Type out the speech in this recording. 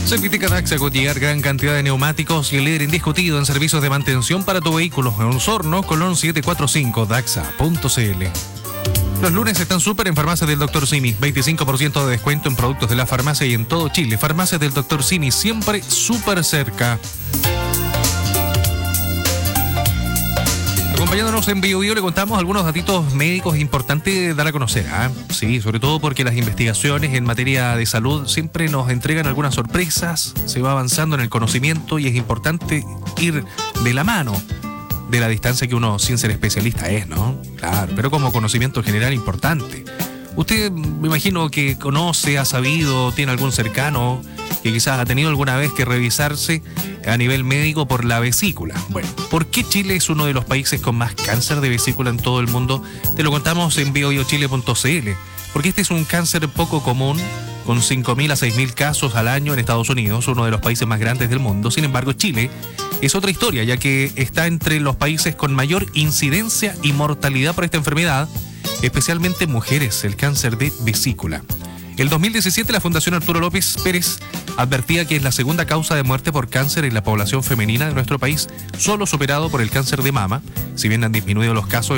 Certifica Daxa Goodyear, gran cantidad de neumáticos y el líder indiscutido en servicios de mantención para tu vehículo. En Osorno, Colón 745, daxa.cl. Los lunes están súper en Farmacias del Dr. Simi. 25% de descuento en productos de la farmacia y en todo Chile. Farmacias del Dr. Simi, siempre súper cerca. Acompañándonos en Bio Bio, le contamos algunos datitos médicos importantes de dar a conocer. Sí, sobre todo porque las investigaciones en materia de salud siempre nos entregan algunas sorpresas, se va avanzando en el conocimiento y es importante ir de la mano de la distancia que uno sin ser especialista es, ¿no? Claro, pero como conocimiento general importante. Usted, me imagino que conoce, ha sabido, tiene algún cercano que quizás ha tenido alguna vez que revisarse a nivel médico por la vesícula. Bueno, ¿por qué Chile es uno de los países con más cáncer de vesícula en todo el mundo? Te lo contamos en biobiochile.cl, porque este es un cáncer poco común, con 5.000 a 6.000 casos al año en Estados Unidos, uno de los países más grandes del mundo. Sin embargo, Chile es otra historia, ya que está entre los países con mayor incidencia y mortalidad por esta enfermedad, especialmente mujeres, el cáncer de vesícula. El 2017 la Fundación Arturo López Pérez advertía que es la segunda causa de muerte por cáncer en la población femenina de nuestro país, solo superado por el cáncer de mama. Si bien han disminuido los casos